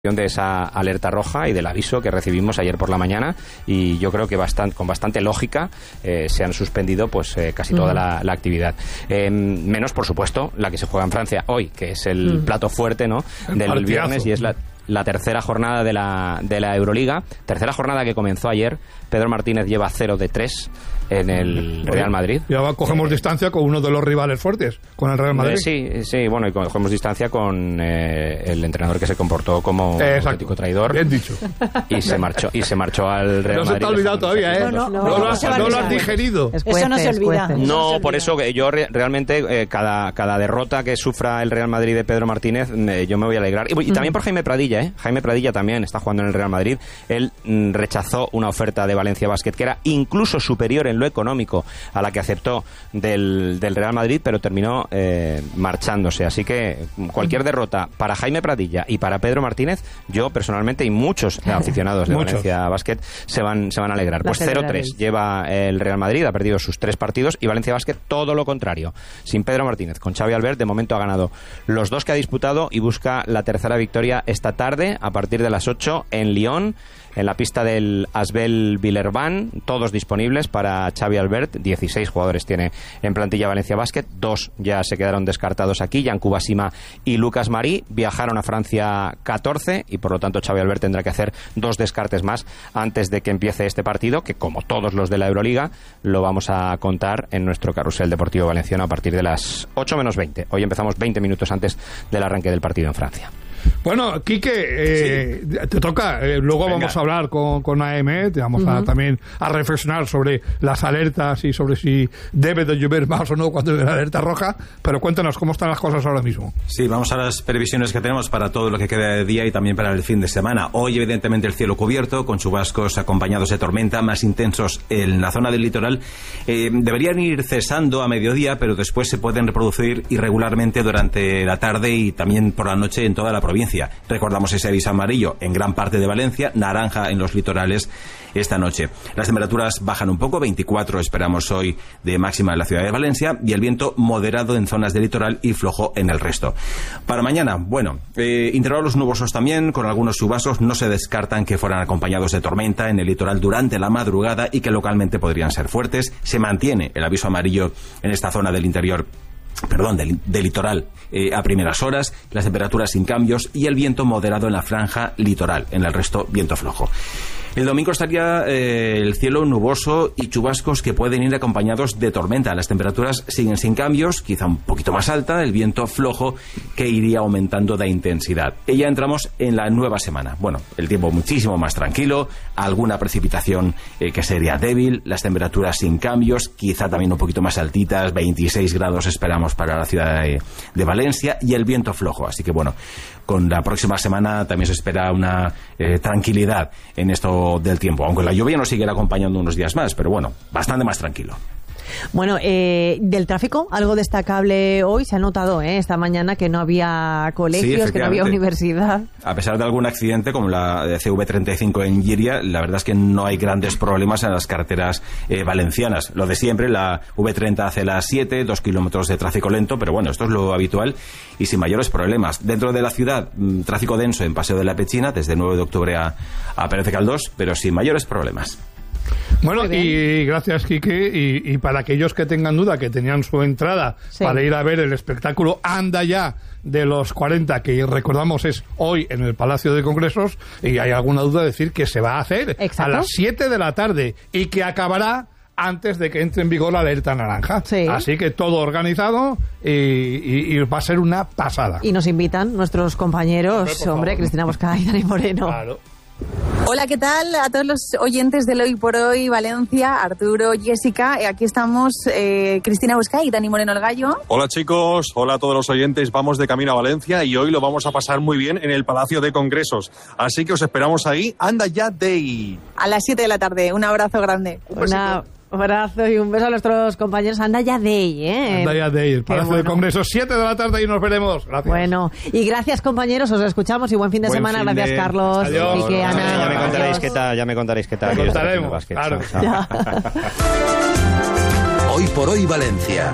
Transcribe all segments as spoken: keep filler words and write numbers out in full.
de esa alerta roja y del aviso que recibimos ayer por la mañana, y yo creo que bastante, con bastante lógica eh, se han suspendido pues eh, casi toda uh-huh. la, la actividad, eh, menos por supuesto la que se juega en Francia hoy, que es el uh-huh. plato fuerte, ¿no?, del partidazo. Viernes, y es la la tercera jornada de la, de la Euroliga, tercera jornada que comenzó ayer. Pedro Martínez lleva cero de tres en el Real Madrid. Ya cogemos eh, distancia con uno de los rivales fuertes, con el Real Madrid. Eh, sí, sí, bueno, y cogemos distancia con eh, el entrenador que se comportó como eh, auténtico traidor. Bien dicho. Y se marchó, y se marchó al Real Madrid. No se te ha olvidado todavía, ¿eh? No, no, no, no, lo, has, no lo has digerido. Escuece, eso no se olvida. No, eso no se por olvida. eso que yo re, realmente eh, cada, cada derrota que sufra el Real Madrid de Pedro Martínez, eh, yo me voy a alegrar. Y, y también por Jaime Pradilla, ¿eh? Jaime Pradilla también está jugando en el Real Madrid. Él mm, rechazó una oferta de Valencia Basket que era incluso superior en lo económico a la que aceptó del, del Real Madrid, pero terminó eh, marchándose. Así que cualquier derrota para Jaime Pradilla y para Pedro Martínez, yo personalmente y muchos aficionados de muchos. Valencia Basket se van, se van a alegrar. Pues cero tres lleva el Real Madrid, ha perdido sus tres partidos, y Valencia Basket todo lo contrario. Sin Pedro Martínez, con Xavi Albert, de momento ha ganado los dos que ha disputado y busca la tercera victoria esta tarde a partir de las ocho en Lyon, en la pista del Asbel Villeurbanne, todos disponibles para Xavi Albert. dieciséis jugadores tiene en plantilla Valencia Basket, dos ya se quedaron descartados aquí, Yankuba Sima y Lucas Marí, viajaron a Francia catorce, y por lo tanto Xavi Albert tendrá que hacer dos descartes más antes de que empiece este partido, que como todos los de la Euroliga lo vamos a contar en nuestro carrusel deportivo valenciano a partir de las ocho menos veinte. Hoy empezamos veinte minutos antes del arranque del partido en Francia. Bueno, Quique, eh, sí. te toca. Eh, luego Venga. vamos a hablar con, con A M, te vamos uh-huh. a, también a reflexionar sobre las alertas y sobre si debe de llover más o no cuando hay una alerta roja. Pero cuéntanos cómo están las cosas ahora mismo. Sí, vamos a las previsiones que tenemos para todo lo que queda de día y también para el fin de semana. Hoy, evidentemente, el cielo cubierto, con chubascos acompañados de tormenta, más intensos en la zona del litoral. Eh, deberían ir cesando a mediodía, pero después se pueden reproducir irregularmente durante la tarde y también por la noche en toda la provincia. Recordamos ese aviso amarillo en gran parte de Valencia, naranja en los litorales esta noche. Las temperaturas bajan un poco, veinticuatro esperamos hoy de máxima en la ciudad de Valencia, y el viento moderado en zonas del litoral y flojo en el resto. Para mañana, bueno, eh, intervalos nubosos también, con algunos chubascos. No se descartan que fueran acompañados de tormenta en el litoral durante la madrugada y que localmente podrían ser fuertes. Se mantiene el aviso amarillo en esta zona del interior perdón, del, del litoral eh, a primeras horas, las temperaturas sin cambios y el viento moderado en la franja litoral, en el resto viento flojo. El domingo estaría eh, el cielo nuboso y chubascos que pueden ir acompañados de tormenta. Las temperaturas siguen sin cambios, quizá un poquito más alta, el viento flojo que iría aumentando de intensidad. Y ya entramos en la nueva semana. Bueno, el tiempo muchísimo más tranquilo, alguna precipitación eh, que sería débil, las temperaturas sin cambios, quizá también un poquito más altitas, veintiséis grados esperamos para la ciudad de, de Valencia, y el viento flojo. Así que bueno, con la próxima semana también se espera una eh, tranquilidad en esto del tiempo, aunque la lluvia nos seguirá acompañando unos días más, pero bueno, bastante más tranquilo. Bueno, eh, del tráfico, algo destacable hoy se ha notado ¿eh? esta mañana, que no había colegios, sí, que no había universidad. A pesar de algún accidente como la de C V treinta y cinco en Llíria, la verdad es que no hay grandes problemas en las carreteras eh, valencianas. Lo de siempre, la V treinta hace las siete, dos kilómetros de tráfico lento, pero bueno, esto es lo habitual y sin mayores problemas. Dentro de la ciudad, mmm, tráfico denso en Paseo de la Pechina, desde el nueve de octubre a, a Pérez de Caldós, pero sin mayores problemas. Bueno, y gracias, Quique, y, y para aquellos que tengan duda, que tenían su entrada sí. para ir a ver el espectáculo Anda Ya de los cuarenta, que recordamos es hoy en el Palacio de Congresos, y hay alguna duda de decir que se va a hacer ¿Exacto? a las siete de la tarde y que acabará antes de que entre en vigor la alerta naranja. Sí. Así que todo organizado y, y, y va a ser una pasada. Y nos invitan nuestros compañeros, hombre, hombre Cristina Boscay y Dani Moreno. Claro. Hola, ¿qué tal? A todos los oyentes del Hoy por Hoy Valencia, Arturo, Jessica, aquí estamos eh, Cristina Boscay y Dani Moreno el Gallo. Hola chicos, hola a todos los oyentes, vamos de camino a Valencia y hoy lo vamos a pasar muy bien en el Palacio de Congresos, así que os esperamos ahí, Anda Ya Day. A las siete de la tarde, un abrazo grande. Un Una... Un abrazo y un beso a nuestros compañeros. Anda Ya Day, ¿eh? Anda Ya Day, el Palacio bueno. de Congresos, siete de la tarde y nos veremos. Gracias. Bueno, y gracias compañeros, os escuchamos y buen fin de buen semana. Fin gracias de... Carlos. Adiós. Y que Ana. Ya me contaréis qué tal, ya me contaréis qué tal. Lo contaremos, claro. Hoy por Hoy Valencia.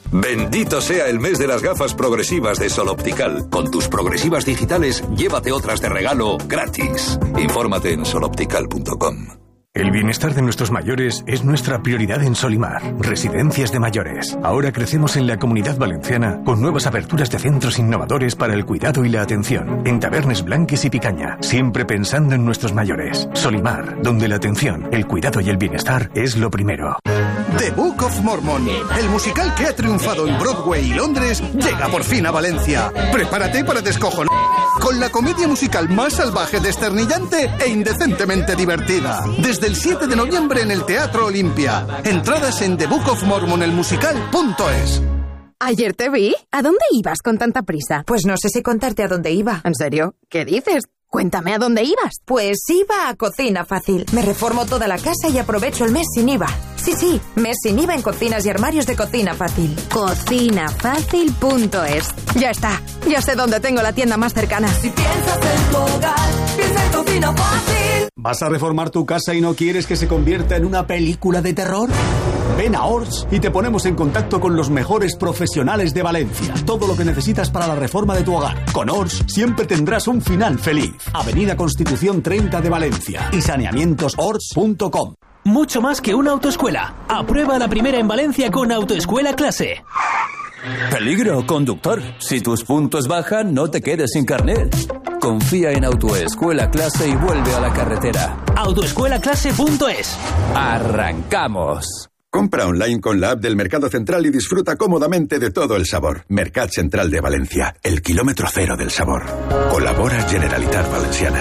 Bendito sea el mes de las gafas progresivas de Sol Optical. Con tus progresivas digitales, llévate otras de regalo gratis. Infórmate en sol optical punto com. El bienestar de nuestros mayores es nuestra prioridad en Solimar, Residencias de Mayores. Ahora crecemos en la Comunidad Valenciana con nuevas aperturas de centros innovadores para el cuidado y la atención, en Tabernes Blanques y Picaña, siempre pensando en nuestros mayores. Solimar, donde la atención, el cuidado y el bienestar es lo primero. The Book of Mormon, el musical que ha triunfado en Broadway y Londres, llega por fin a Valencia. Prepárate para descojonar con la comedia musical más salvaje, desternillante e indecentemente divertida. Desde el siete de noviembre en el Teatro Olimpia. Entradas en the book of mormon el musical punto es. Ayer te vi. ¿A dónde ibas con tanta prisa? Pues no sé si contarte a dónde iba. ¿En serio? ¿Qué dices? Cuéntame a dónde ibas. Pues iba a Cocina Fácil. Me reformo toda la casa y aprovecho el mes sin I V A. Sí, sí, mes sin I V A en cocinas y armarios de Cocina Fácil. cocina fácil punto es. Ya está. Ya sé dónde tengo la tienda más cercana. Si piensas en tu hogar, piensa en Cocina Fácil. ¿Vas a reformar tu casa y no quieres que se convierta en una película de terror? Ven a Ors y te ponemos en contacto con los mejores profesionales de Valencia. Todo lo que necesitas para la reforma de tu hogar. Con Ors siempre tendrás un final feliz. Avenida Constitución treinta de Valencia y saneamientos ors punto com. Mucho más que una autoescuela. Aprueba la primera en Valencia con Autoescuela Clase. Peligro, conductor. Si tus puntos bajan, no te quedes sin carnet. Confía en Autoescuela Clase y vuelve a la carretera. autoescuela clase punto es. ¡Arrancamos! Compra online con la app del Mercado Central y disfruta cómodamente de todo el sabor. Mercat Central de Valencia, el kilómetro cero del sabor. Colabora Generalitat Valenciana.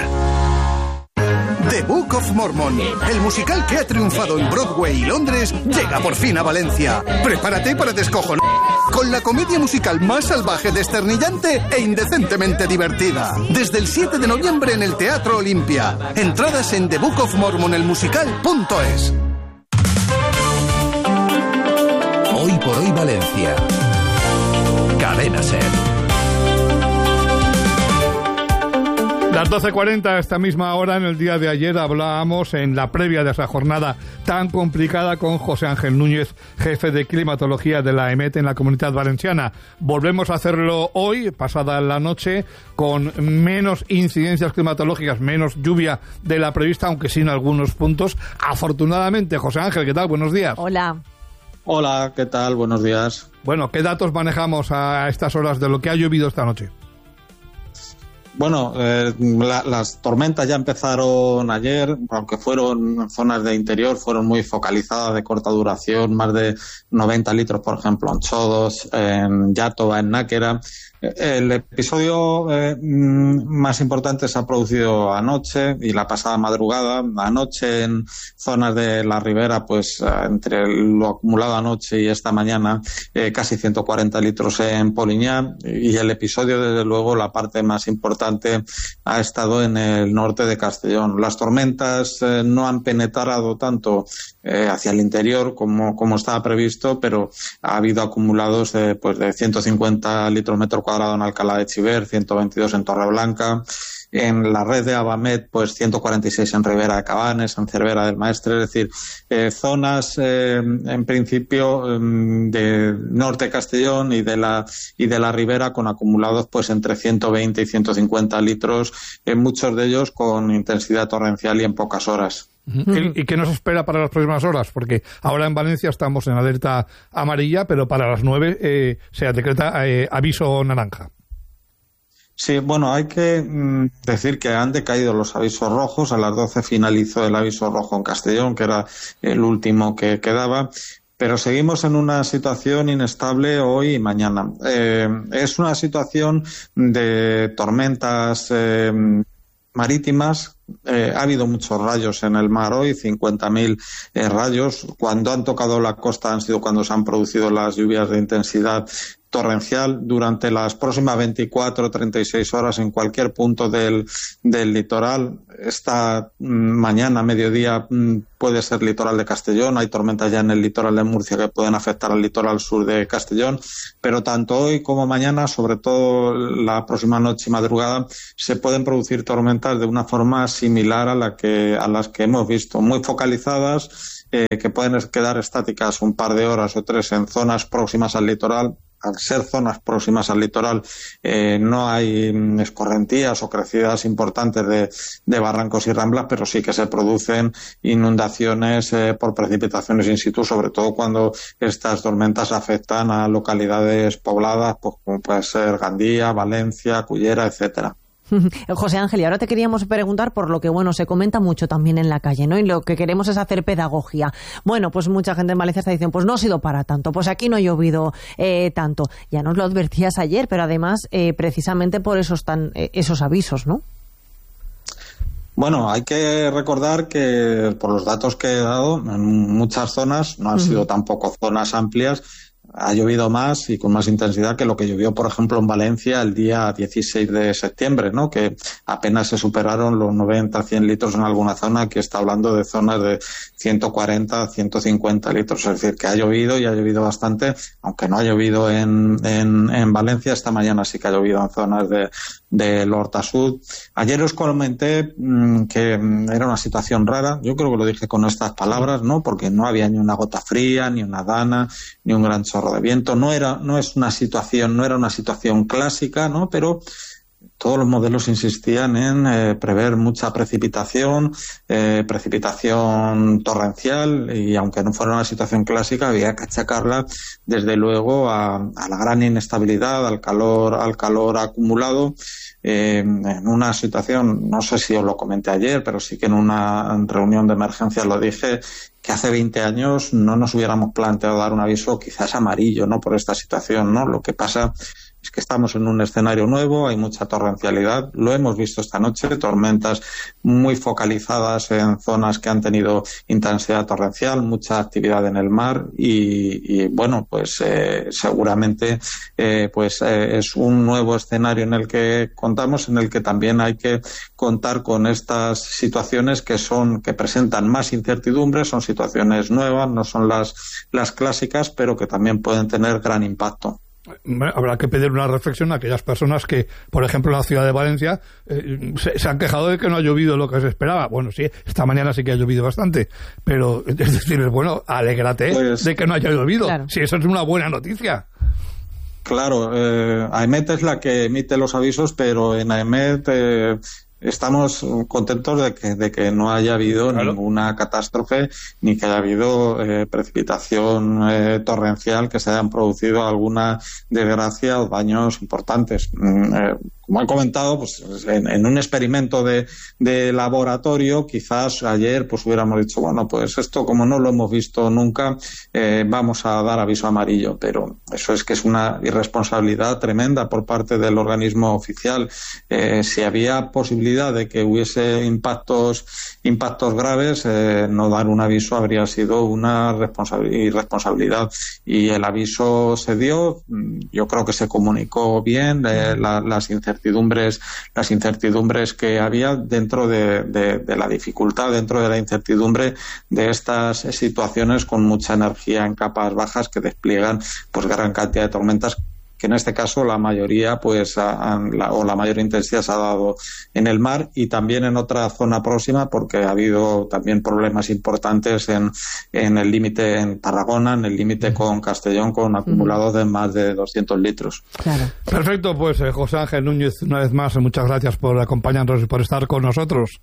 The Book of Mormon, el musical que ha triunfado en Broadway y Londres, llega por fin a Valencia. Prepárate para descojonar con la comedia musical más salvaje, desternillante e indecentemente divertida. Desde el siete de noviembre en el Teatro Olimpia. Entradas en the book of mormon el musical punto es. Hoy por hoy Valencia. Cadena Ser. Las doce cuarenta, a esta misma hora, en el día de ayer, hablábamos en la previa de esa jornada tan complicada con José Ángel Núñez, jefe de climatología de la EMET en la Comunidad Valenciana. Volvemos a hacerlo hoy, pasada la noche, con menos incidencias climatológicas, menos lluvia de la prevista, aunque sí en algunos puntos. Afortunadamente, José Ángel, ¿qué tal? Buenos días. Hola. Hola, ¿qué tal? Buenos días. Bueno, ¿qué datos manejamos a estas horas de lo que ha llovido esta noche? Bueno, eh, la, las tormentas ya empezaron ayer, aunque fueron zonas de interior, fueron muy focalizadas, de corta duración, más de noventa litros, por ejemplo, en Chodos, en Yátova, en Náquera. El episodio eh, más importante se ha producido anoche y la pasada madrugada. Anoche en zonas de la ribera, pues entre lo acumulado anoche y esta mañana, eh, casi ciento cuarenta litros en Poliñá. Y el episodio, desde luego, la parte más importante ha estado en el norte de Castellón. Las tormentas eh, no han penetrado tanto eh, hacia el interior como, como estaba previsto, pero ha habido acumulados de, pues, de ciento cincuenta litros metro cuadrado en Alcalá de Chiver, ciento veintidós en Torreblanca. En la red de Abamet, pues ciento cuarenta y seis en Ribera de Cabanes, en Cervera del Maestre, es decir, eh, zonas eh, en principio eh, de norte de Castellón y de la y de la Ribera con acumulados pues entre ciento veinte y ciento cincuenta litros, en muchos de ellos con intensidad torrencial y en pocas horas. ¿Y qué nos espera para las próximas horas? Porque ahora en Valencia estamos en alerta amarilla, pero para las nueve eh, se decreta eh, aviso naranja. Sí, bueno, hay que mm, decir que han decaído los avisos rojos. A las doce finalizó el aviso rojo en Castellón, que era el último que quedaba. Pero seguimos en una situación inestable hoy y mañana. Eh, es una situación de tormentas eh, marítimas. Eh, ha habido muchos rayos en el mar hoy, cincuenta mil eh, rayos. Cuando han tocado la costa han sido cuando se han producido las lluvias de intensidad torrencial durante las próximas veinticuatro a treinta y seis horas en cualquier punto del, del litoral. Esta mañana, mediodía, puede ser litoral de Castellón. Hay tormentas ya en el litoral de Murcia que pueden afectar al litoral sur de Castellón, pero tanto hoy como mañana, sobre todo la próxima noche y madrugada, se pueden producir tormentas de una forma similar a la que a las que hemos visto, muy focalizadas, eh, que pueden quedar estáticas un par de horas o tres en zonas próximas al litoral. Al ser zonas próximas al litoral, eh, no hay escorrentías o crecidas importantes de, de barrancos y ramblas, pero sí que se producen inundaciones eh, por precipitaciones in situ, sobre todo cuando estas tormentas afectan a localidades pobladas, pues, como puede ser Gandía, Valencia, Cullera, etcétera. José Ángel, y ahora te queríamos preguntar por lo que, bueno, se comenta mucho también en la calle, ¿no? Y lo que queremos es hacer pedagogía. Bueno, pues mucha gente en Valencia está diciendo, pues no ha sido para tanto, pues aquí no ha llovido eh, tanto. Ya nos lo advertías ayer, pero además, eh, precisamente por eso están eh, esos avisos, ¿no? Bueno, hay que recordar que, por los datos que he dado, en muchas zonas, no han uh-huh. sido tampoco zonas amplias, ha llovido más y con más intensidad que lo que llovió, por ejemplo, en Valencia el día dieciséis de septiembre, ¿no? Que apenas se superaron los noventa a cien litros en alguna zona, que está hablando de zonas de ciento cuarenta a ciento cincuenta litros. Es decir, que ha llovido y ha llovido bastante, aunque no ha llovido en, en, en Valencia. Esta mañana sí que ha llovido en zonas de, del Horta Sud. Ayer os comenté mmm, que era una situación rara. Yo creo que lo dije con estas palabras, ¿no? Porque no había ni una gota fría, ni una dana, ni un gran chorro de viento. No era, no es una situación, no era una situación clásica, ¿no? Pero todos los modelos insistían en eh, prever mucha precipitación, eh, precipitación torrencial, y aunque no fuera una situación clásica, había que achacarla desde luego a, a la gran inestabilidad, al calor, al calor acumulado. Eh, en una situación, no sé si os lo comenté ayer, pero sí que en una reunión de emergencia lo dije, que hace veinte años no nos hubiéramos planteado dar un aviso quizás amarillo, ¿no? Por esta situación, ¿no? Lo que pasa es que estamos en un escenario nuevo, hay mucha torrencialidad, lo hemos visto esta noche, tormentas muy focalizadas en zonas que han tenido intensidad torrencial, mucha actividad en el mar y, y bueno, pues eh, seguramente eh, pues eh, es un nuevo escenario en el que contamos, en el que también hay que contar con estas situaciones que son, que presentan más incertidumbre, son situaciones nuevas, no son las, las clásicas, pero que también pueden tener gran impacto. Habrá que pedir una reflexión a aquellas personas que, por ejemplo, en la ciudad de Valencia eh, se, se han quejado de que no ha llovido lo que se esperaba. Bueno, sí, esta mañana sí que ha llovido bastante, pero es decir, bueno, alégrate pues, de que no haya llovido. Claro. Si eso es una buena noticia. Claro, eh, AEMET es la que emite los avisos, pero en AEMET eh, estamos contentos de que, de que no haya habido claro. ninguna catástrofe, ni que haya habido eh, precipitación eh, torrencial, que se hayan producido alguna desgracia o daños importantes. Mm, eh, como he comentado, pues en, en un experimento de, de laboratorio, quizás ayer pues hubiéramos dicho, bueno, pues esto como no lo hemos visto nunca, eh, vamos a dar aviso amarillo, pero eso es que es una irresponsabilidad tremenda por parte del organismo oficial. Eh, si había posibilidad de que hubiese impactos impactos graves, eh, no dar un aviso habría sido una irresponsabilidad, y el aviso se dio. Yo creo que se comunicó bien eh, la, las incertidumbres las incertidumbres que había dentro de, de, de la dificultad, dentro de la incertidumbre de estas situaciones con mucha energía en capas bajas que despliegan pues gran cantidad de tormentas, que en este caso la mayoría pues han, la, o la mayor intensidad se ha dado en el mar y también en otra zona próxima, porque ha habido también problemas importantes en, en el límite en Tarragona, en el límite con Castellón, con acumulados de más de doscientos litros. Claro. Perfecto, pues eh, José Ángel Núñez, una vez más, muchas gracias por acompañarnos y por estar con nosotros.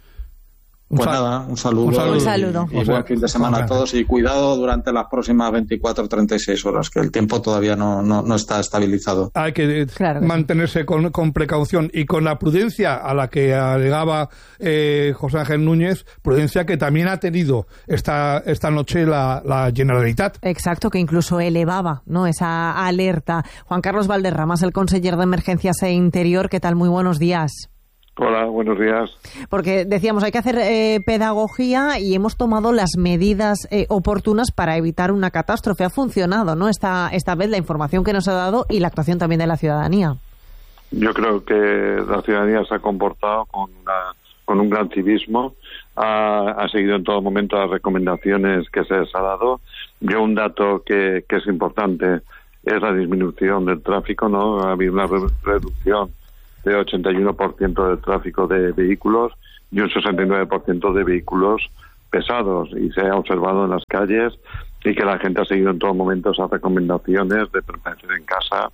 Un pues nada, un saludo, un saludo. Y, un saludo. y buen fin de semana a todos, y cuidado durante las próximas veinticuatro a treinta y seis horas, que el tiempo todavía no, no, no está estabilizado. Hay que claro que mantenerse sí. con, con precaución y con la prudencia a la que alegaba eh, José Ángel Núñez, prudencia que también ha tenido esta, esta noche la, la Generalitat. Exacto, que incluso elevaba, ¿no?, esa alerta. Juan Carlos Valderramas, el consejero de Emergencias e Interior, ¿qué tal? Muy buenos días. Hola, buenos días. Porque decíamos, hay que hacer eh, pedagogía y hemos tomado las medidas eh, oportunas para evitar una catástrofe. Ha funcionado, ¿no? Esta, esta vez la información que nos ha dado y la actuación también de la ciudadanía. Yo creo que la ciudadanía se ha comportado con, una, con un gran civismo, ha, ha seguido en todo momento las recomendaciones que se les ha dado. Yo un dato que, que es importante es la disminución del tráfico, ¿no? Ha habido una re- reducción de ochenta y uno por ciento del tráfico de vehículos y un sesenta y nueve por ciento de vehículos pesados, y se ha observado en las calles y que la gente ha seguido en todo momento esas recomendaciones de permanecer en casa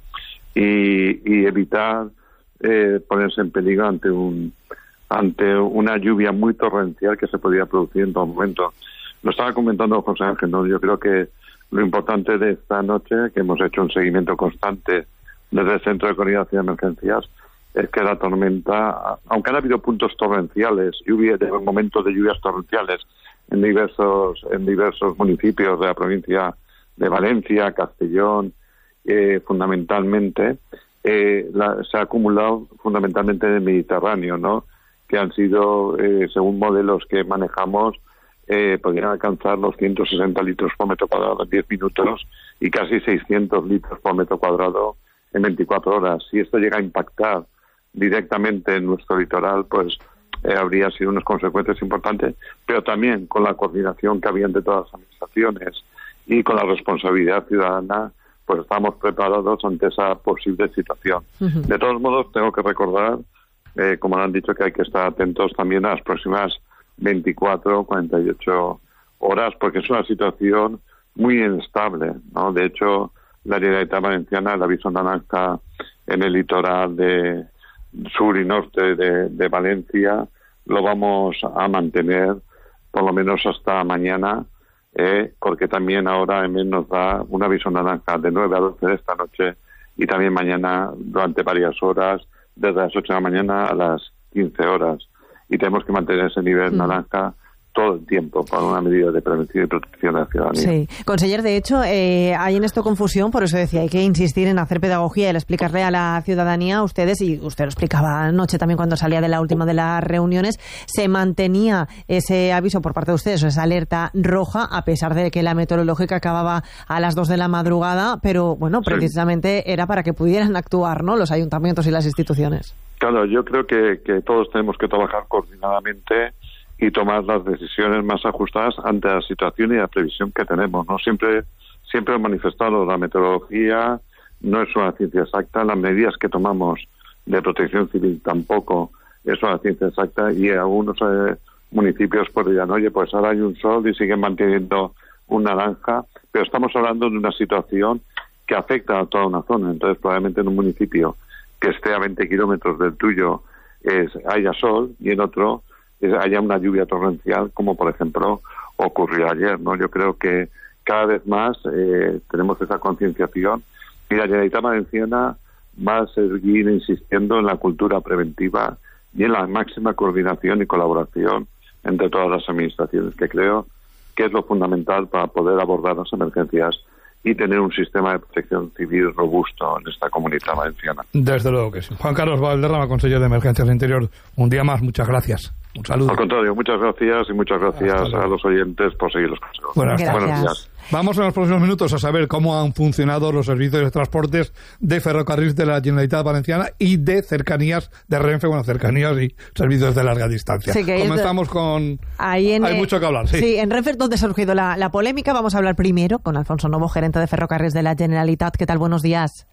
y, y evitar eh, ponerse en peligro ante un ante una lluvia muy torrencial que se podía producir en todo momento. Lo estaba comentando José Ángel, ¿no? Yo creo que lo importante de esta noche, que hemos hecho un seguimiento constante desde el Centro de Coordinación de Emergencias, es que la tormenta, aunque han habido puntos torrenciales, lluvia, de momentos de lluvias torrenciales en diversos en diversos municipios de la provincia de Valencia, Castellón, eh, fundamentalmente, eh, la, se ha acumulado fundamentalmente en el Mediterráneo, ¿no? Que han sido, eh, según modelos que manejamos, eh, podrían alcanzar los ciento sesenta litros por metro cuadrado en diez minutos y casi seiscientos litros por metro cuadrado en veinticuatro horas. Si esto llega a impactar directamente en nuestro litoral, pues eh, habría sido unas consecuencias importantes, pero también con la coordinación que había entre todas las administraciones y con la responsabilidad ciudadana, pues estamos preparados ante esa posible situación. Uh-huh. De todos modos, tengo que recordar, eh, como han dicho, que hay que estar atentos también a las próximas veinticuatro, cuarenta y ocho horas, porque es una situación muy inestable, ¿no? De hecho, la Generalitat Valenciana, el aviso naranja en el litoral de sur y norte de, de Valencia, lo vamos a mantener por lo menos hasta mañana, eh, porque también ahora EMET nos da un aviso naranja de nueve a doce de esta noche y también mañana durante varias horas, desde las ocho de la mañana a las quince horas. Y tenemos que mantener ese nivel mm. naranja todo el tiempo para una medida de prevención y protección de la ciudadanía. Sí. Conseller, de hecho, eh, hay en esto confusión, por eso decía, hay que insistir en hacer pedagogía y explicarle a la ciudadanía, a ustedes, y usted lo explicaba anoche también cuando salía de la última de las reuniones, se mantenía ese aviso por parte de ustedes, esa alerta roja, a pesar de que la meteorológica acababa a las dos de la madrugada, pero bueno, precisamente sí. Era para que pudieran actuar, ¿no?, los ayuntamientos y las instituciones. Claro, yo creo que, que todos tenemos que trabajar coordinadamente y tomar las decisiones más ajustadas ante la situación y la previsión que tenemos, ¿no? Siempre, siempre he manifestado, la meteorología no es una ciencia exacta, las medidas que tomamos de protección civil tampoco es una ciencia exacta, y algunos eh, municipios pues dirán, oye, pues ahora hay un sol y siguen manteniendo un naranja, pero estamos hablando de una situación que afecta a toda una zona. Entonces, probablemente en un municipio que esté a veinte kilómetros del tuyo es, haya sol, y en otro haya una lluvia torrencial, como por ejemplo ocurrió ayer, ¿no? Yo creo que cada vez más eh, tenemos esa concienciación, y la Generalitat Valenciana va a seguir insistiendo en la cultura preventiva y en la máxima coordinación y colaboración entre todas las administraciones, que creo que es lo fundamental para poder abordar las emergencias y tener un sistema de protección civil robusto en esta comunidad valenciana. Desde luego que sí. Juan Carlos Valderrama, consejero de Emergencias de Interior, un día más, muchas gracias. Un saludo. Al contrario, muchas gracias, y muchas gracias a los oyentes por seguir los consejos. Buenas tardes. Buenos días. Vamos en los próximos minutos a saber cómo han funcionado los servicios de transportes de ferrocarriles de la Generalitat Valenciana y de cercanías de Renfe, bueno, cercanías y servicios de larga distancia. Sí, comenzamos de... con... Ahí en, Hay mucho que hablar, sí. Sí, en Renfe, donde ha surgido la, la polémica, vamos a hablar primero con Alfonso Novo, gerente de ferrocarriles de la Generalitat. ¿Qué tal? Buenos días.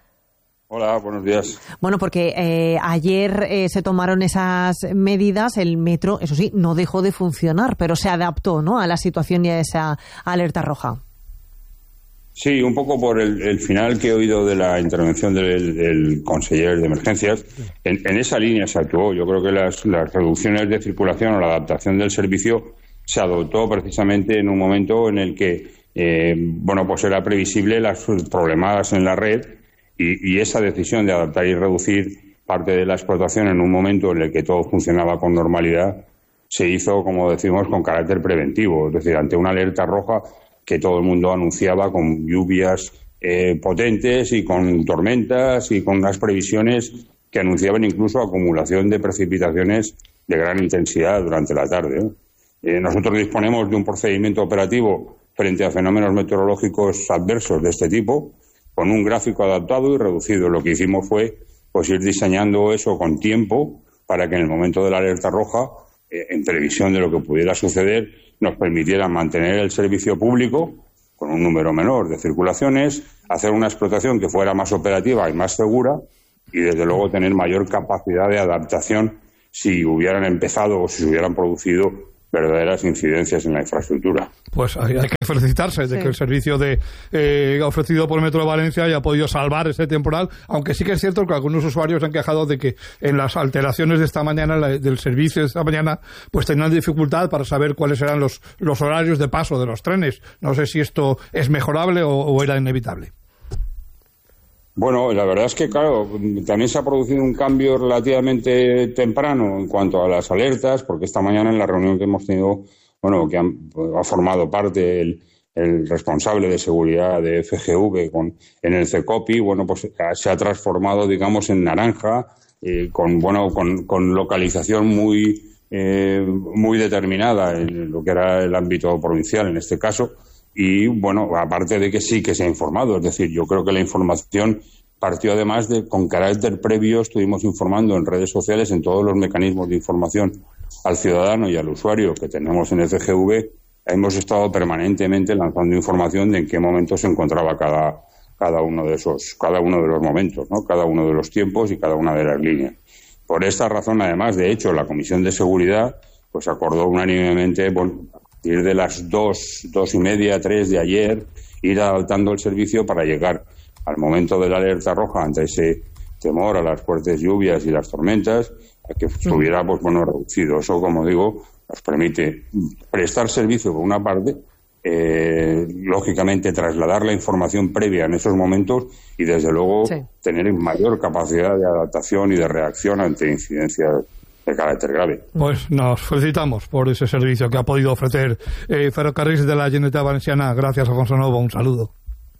Hola, buenos días. Bueno, porque eh, ayer eh, se tomaron esas medidas, el metro, eso sí, no dejó de funcionar, pero se adaptó, ¿no?, a la situación y a esa alerta roja. Sí, un poco por el, el final que he oído de la intervención del, del consejero de Emergencias. En, en esa línea se actuó. Yo creo que las, las reducciones de circulación o la adaptación del servicio se adoptó precisamente en un momento en el que, eh, bueno, pues era previsible las problemadas en la red. Y, y esa decisión de adaptar y reducir parte de la explotación en un momento en el que todo funcionaba con normalidad se hizo, como decimos, con carácter preventivo. Es decir, ante una alerta roja que todo el mundo anunciaba con lluvias eh, potentes y con tormentas y con unas previsiones que anunciaban incluso acumulación de precipitaciones de gran intensidad durante la tarde, ¿eh? Eh, nosotros disponemos de un procedimiento operativo frente a fenómenos meteorológicos adversos de este tipo, con un gráfico adaptado y reducido. Lo que hicimos fue pues ir diseñando eso con tiempo para que en el momento de la alerta roja, eh, en previsión de lo que pudiera suceder, nos permitiera mantener el servicio público con un número menor de circulaciones, hacer una explotación que fuera más operativa y más segura y, desde luego, tener mayor capacidad de adaptación si hubieran empezado o si se hubieran producido verdaderas incidencias en la infraestructura. Pues hay, hay que felicitarse de sí. que el servicio de eh, ofrecido por Metro de Valencia haya podido salvar ese temporal, aunque sí que es cierto que algunos usuarios han quejado de que en las alteraciones de esta mañana, la, del servicio de esta mañana, pues tenían dificultad para saber cuáles eran los, los horarios de paso de los trenes. No sé si esto es mejorable o, o era inevitable. Bueno, la verdad es que, claro, también se ha producido un cambio relativamente temprano en cuanto a las alertas, porque esta mañana en la reunión que hemos tenido, bueno, que han, ha formado parte el, el responsable de seguridad de F G V con, en el CECOPI, bueno, pues se ha transformado, digamos, en naranja, eh, con, bueno, con, con localización muy, eh, muy determinada en lo que era el ámbito provincial en este caso. Y, bueno, aparte de que sí que se ha informado, es decir, yo creo que la información partió además de, con carácter previo, estuvimos informando en redes sociales, en todos los mecanismos de información al ciudadano y al usuario que tenemos en F G V, hemos estado permanentemente lanzando información de en qué momento se encontraba cada, cada uno de esos, cada uno de los momentos, ¿no? Cada uno de los tiempos y cada una de las líneas. Por esta razón, además, de hecho, la Comisión de Seguridad pues acordó unánimemente, bueno, ir de las dos, dos y media, tres de ayer, ir adaptando el servicio para llegar al momento de la alerta roja ante ese temor a las fuertes lluvias y las tormentas, a que estuviera, pues bueno, reducido. Eso, como digo, nos permite prestar servicio por una parte, eh, lógicamente trasladar la información previa en esos momentos y, desde luego, sí. tener mayor capacidad de adaptación y de reacción ante incidencias de carácter grave. Pues nos felicitamos por ese servicio que ha podido ofrecer eh, Ferrocarriles de la Generalitat Valenciana. Gracias, Alfonso Novo. Un saludo.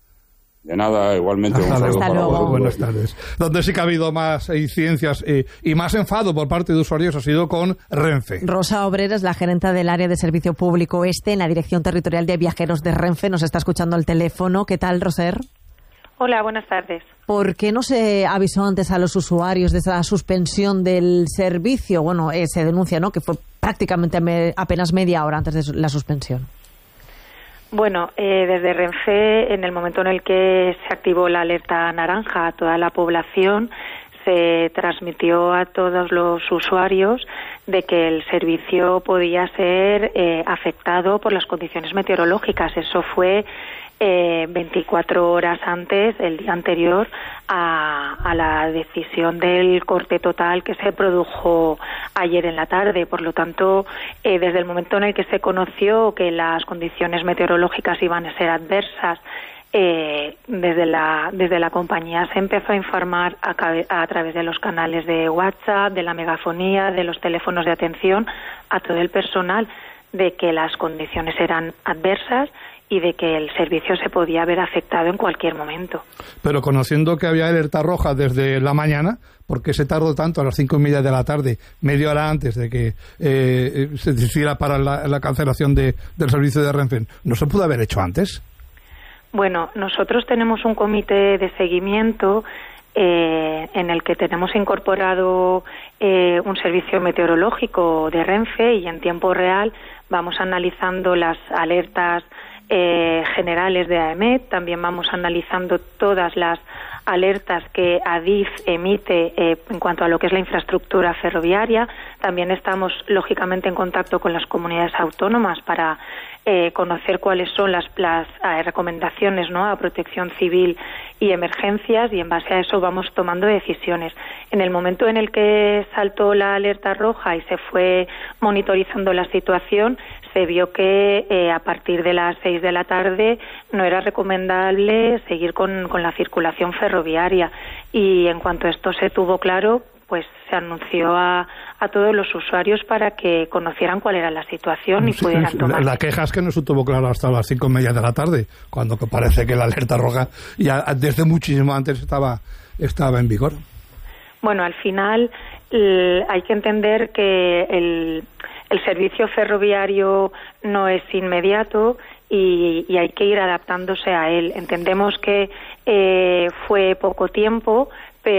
De nada, igualmente. Un saludo para vosotros. Buenas tardes. Donde sí que ha habido más incidencias eh, y más enfado por parte de usuarios ha sido con Renfe. Rosa Obrera es la gerente del área de servicio público este en la Dirección Territorial de Viajeros de Renfe. Nos está escuchando al teléfono. ¿Qué tal, Roser? Hola, buenas tardes. ¿Por qué no se avisó antes a los usuarios de esa suspensión del servicio? Bueno, eh, se denuncia, ¿no?, que fue prácticamente me, apenas media hora antes de la suspensión. Bueno, eh, desde Renfe, en el momento en el que se activó la alerta naranja a toda la población, se transmitió a todos los usuarios de que el servicio podía ser eh, afectado por las condiciones meteorológicas. Eso fue eh, veinticuatro horas antes, el día anterior, a, a la decisión del corte total que se produjo ayer en la tarde. Por lo tanto, eh, desde el momento en el que se conoció que las condiciones meteorológicas iban a ser adversas, Eh, desde la desde la compañía se empezó a informar a, a través de los canales de WhatsApp, de la megafonía, de los teléfonos de atención a todo el personal de que las condiciones eran adversas y de que el servicio se podía ver afectado en cualquier momento. Pero conociendo que había alerta roja desde la mañana, ¿por qué se tardó tanto a las cinco y media de la tarde, media hora antes de que eh, se decidiera para la, la cancelación de, del servicio de Renfe? ¿No se pudo haber hecho antes? Bueno, nosotros tenemos un comité de seguimiento eh, en el que tenemos incorporado eh, un servicio meteorológico de Renfe y en tiempo real vamos analizando las alertas eh, generales de AEMET, también vamos analizando todas las alertas que ADIF emite eh, en cuanto a lo que es la infraestructura ferroviaria. También estamos, lógicamente, en contacto con las comunidades autónomas para eh, conocer cuáles son las, las eh, recomendaciones, ¿no?, a protección civil y emergencias, y en base a eso vamos tomando decisiones. En el momento en el que saltó la alerta roja y se fue monitorizando la situación, se vio que eh, a partir de las seis de la tarde no era recomendable seguir con, con la circulación ferroviaria, y en cuanto esto se tuvo claro, pues se anunció a, a todos los usuarios para que conocieran cuál era la situación y sí, pudieran tomar. La queja es que no se tuvo claro hasta las cinco y media de la tarde, cuando parece que la alerta roja ya desde muchísimo antes estaba, estaba en vigor. Bueno, al final l- hay que entender que el, el servicio ferroviario no es inmediato y, y hay que ir adaptándose a él. Entendemos que eh, fue poco tiempo,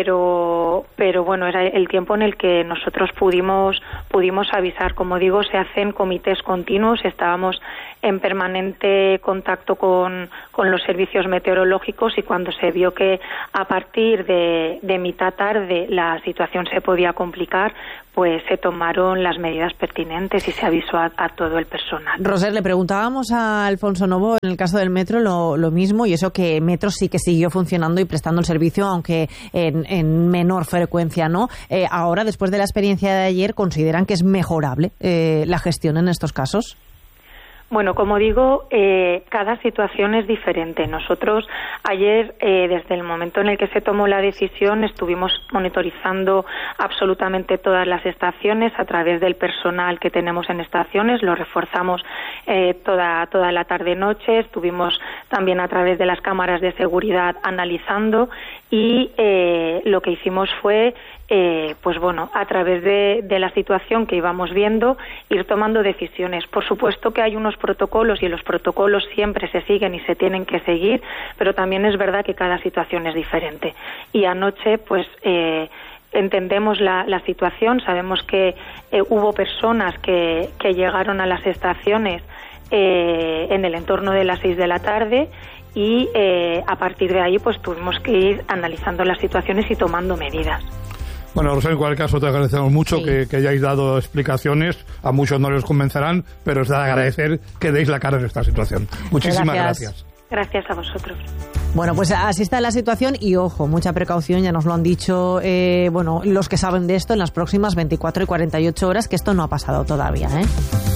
pero pero bueno, era el tiempo en el que nosotros pudimos pudimos avisar. Como digo, se hacen comités continuos, estábamos en permanente contacto con, con los servicios meteorológicos, y cuando se vio que a partir de, de mitad tarde la situación se podía complicar, pues se tomaron las medidas pertinentes y se avisó a, a todo el personal. Roser, le preguntábamos a Alfonso Novo en el caso del metro lo, lo mismo, y eso que Metro sí que siguió funcionando y prestando el servicio, aunque en, en menor frecuencia, ¿no? Eh, ahora, después de la experiencia de ayer, ¿consideran que es mejorable eh, la gestión en estos casos? Bueno, como digo, eh, cada situación es diferente. Nosotros ayer, eh, desde el momento en el que se tomó la decisión, estuvimos monitorizando absolutamente todas las estaciones a través del personal que tenemos en estaciones. Lo reforzamos eh, toda, toda la tarde-noche. Estuvimos también a través de las cámaras de seguridad analizando, y eh, lo que hicimos fue Eh, pues bueno, a través de, de la situación que íbamos viendo, ir tomando decisiones. Por supuesto que hay unos protocolos, y los protocolos siempre se siguen y se tienen que seguir, pero también es verdad que cada situación es diferente. Y anoche, pues eh, entendemos la, la situación, sabemos que eh, hubo personas que, que llegaron a las estaciones eh, en el entorno de las seis de la tarde, y eh, a partir de ahí pues tuvimos que ir analizando las situaciones y tomando medidas. Bueno, Roser, en cualquier caso te agradecemos mucho Sí. que, que hayáis dado explicaciones. A muchos no les convencerán, pero es de agradecer que deis la cara en esta situación. Muchísimas gracias. Gracias, gracias a vosotros. Bueno, pues así está la situación, y ojo, mucha precaución, ya nos lo han dicho eh, bueno, los que saben de esto, en las próximas veinticuatro y cuarenta y ocho horas, que esto no ha pasado todavía, ¿eh?